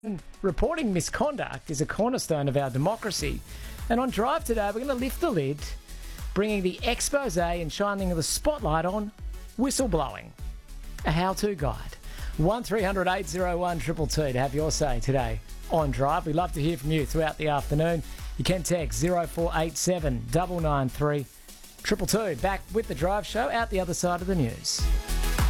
Reporting misconduct is a cornerstone of our democracy. And on Drive today, we're going to lift the lid, bringing the expose and shining the spotlight on whistleblowing. A how-to guide. 1300 801 222 to have your say today on Drive. We'd love to hear from you throughout the afternoon. You can text 0487 993 222. Back with the Drive Show out the other side of the news.